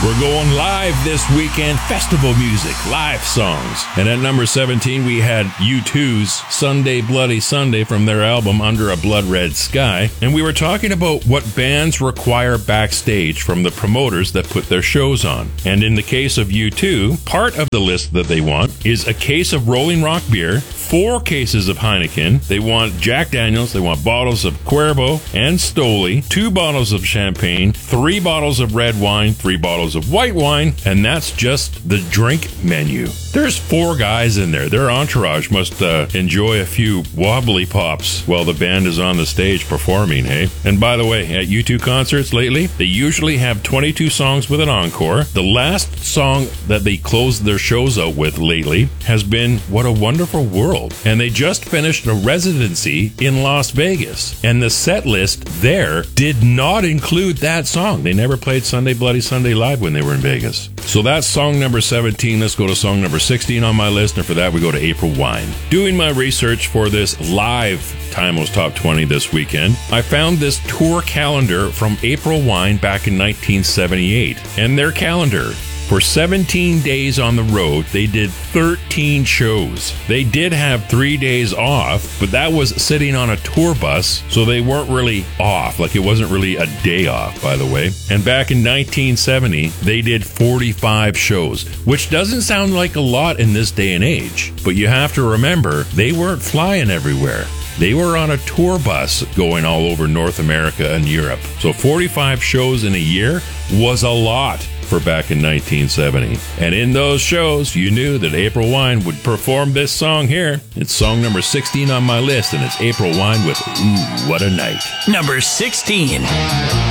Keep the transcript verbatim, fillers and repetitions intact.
We're going live this weekend. Festival music, live songs. And at number seventeen, we had U two's Sunday Bloody Sunday from their album Under a Blood Red Sky. And we were talking about what bands require backstage from the promoters that put their shows on. And in the case of U two, part of the list that they want is a case of Rolling Rock beer, four cases of Heineken. They want Jack Daniels. They want bottles of Cuervo and Stoli, two bottles of champagne, three bottles of red wine, three bottles of white wine, and that's just the drink menu. There's four guys in there. Their entourage must uh, enjoy a few wobbly pops while the band is on the stage performing, hey? And by the way, at U two concerts lately, they usually have twenty-two songs with an encore. The last song that they closed their shows out with lately has been What a Wonderful World. And they just finished a residency in Las Vegas. And the set list there did not include that song. They never played Sunday Bloody Sunday live when they were in Vegas. So that's song number seventeen. Let's go to song number sixteen on my list. And for that, we go to April Wine. Doing my research for this live Timos Top twenty this weekend, I found this tour calendar from April Wine back in nineteen seventy-eight. And their calendar, for seventeen days on the road, they did thirteen shows. They did have three days off, but that was sitting on a tour bus, so they weren't really off. Like, it wasn't really a day off, by the way. And back in nineteen seventy, they did forty-five shows, which doesn't sound like a lot in this day and age. But you have to remember, they weren't flying everywhere. They were on a tour bus going all over North America and Europe. So forty-five shows in a year was a lot for back in nineteen seventy. And in those shows, you knew that April Wine would perform this song here. It's song number sixteen on my list, and it's April Wine with Ooh, What a Night. Number sixteen.